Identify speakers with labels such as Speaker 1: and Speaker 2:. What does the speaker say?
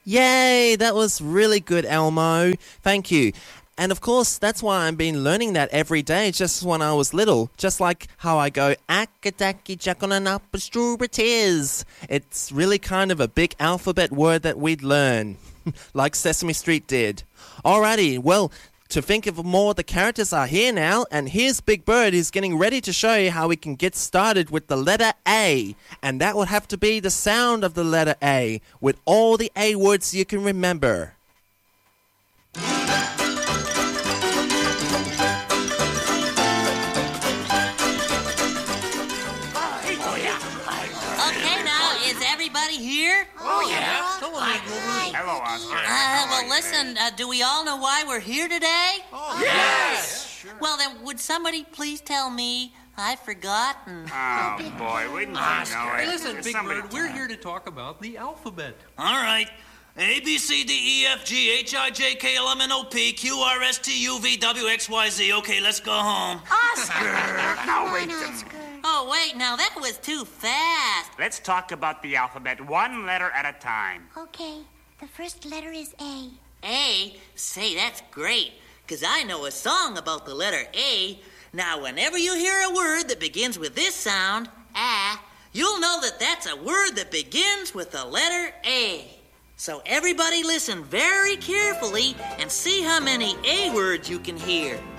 Speaker 1: Yay, that was really good, Elmo. Thank you. And of course, that's why I've been learning that every day just when I was little. Just like how I go, Akadaki Jakonanapa Strubatiz. It's really kind of a big alphabet word that we'd learn, like Sesame Street did. Alrighty, well, to think of more, the characters are here now, and here's Big Bird who's getting ready to show you how we can get started with the letter A. And that would have to be the sound of the letter A, with all the A words you can remember.
Speaker 2: Here?
Speaker 3: Oh, yeah.
Speaker 2: Hello, Oscar. Well, listen, do we all know why we're here today?
Speaker 3: Oh, yes.
Speaker 2: Sure. Well, then, would somebody please tell me? I've forgotten.
Speaker 3: Oh, boy, wouldn't you know it?
Speaker 4: Hey, listen, Big Bird, we're here to talk about the alphabet.
Speaker 5: All right. A, B, C, D, E, F, G, H, I, J, K, L, M, N, O, P, Q, R, S, T, U, V, W, X, Y, Z. Okay, let's go home.
Speaker 3: Oscar! No, wait a minute.
Speaker 2: Oh, wait, now that was too fast.
Speaker 3: Let's talk about the alphabet one letter at a time.
Speaker 6: Okay, the first letter is A.
Speaker 2: A? Say, that's great, because I know a song about the letter A. Now, whenever you hear a word that begins with this sound, A, you'll know that that's a word that begins with the letter A. So everybody listen very carefully and see how many A words you can hear.